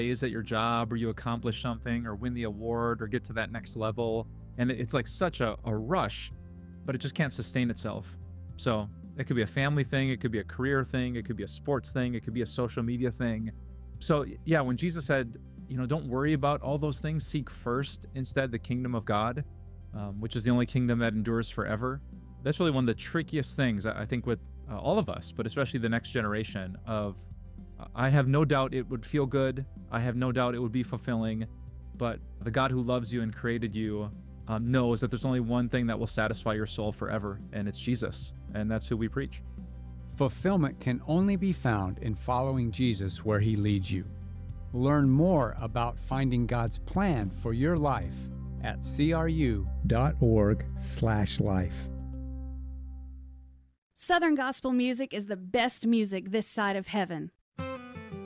days at your job, or you accomplish something or win the award or get to that next level. And it's like such a rush, but it just can't sustain itself. So it could be a family thing, it could be a career thing, it could be a sports thing, it could be a social media thing. So yeah, when Jesus said, don't worry about all those things, seek first instead the kingdom of God, which is the only kingdom that endures forever. That's really one of the trickiest things, I think, with all of us, but especially the next generation of, I have no doubt it would feel good. I have no doubt it would be fulfilling, but the God who loves you and created you knows that there's only one thing that will satisfy your soul forever, and it's Jesus, and that's who we preach. Fulfillment can only be found in following Jesus where he leads you. Learn more about finding God's plan for your life at cru.org/life. Southern gospel music is the best music this side of heaven.